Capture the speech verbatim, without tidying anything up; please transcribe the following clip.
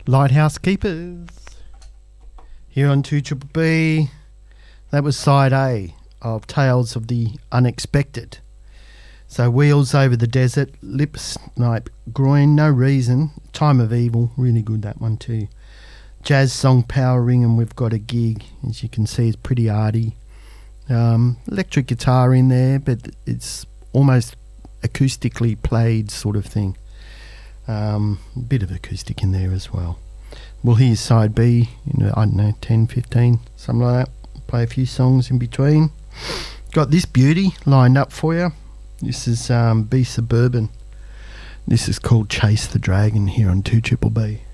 Lighthouse Keepers here on two Triple B. That was side A of Tales of the Unexpected. So Wheels Over the Desert, Lip Snipe Groin, No Reason, Time of Evil, really good that one too. Jazz Song Power Ring, and We've Got a Gig. As you can see, it's pretty arty. Um, electric guitar in there, but it's almost acoustically played sort of thing. Um, a bit of acoustic in there as well. We'll hear side B, you know, I don't know, ten, fifteen, something like that. Play a few songs in between. Got this beauty lined up for you. This is um, B Suburban. This is called Chase the Dragon here on two Triple B.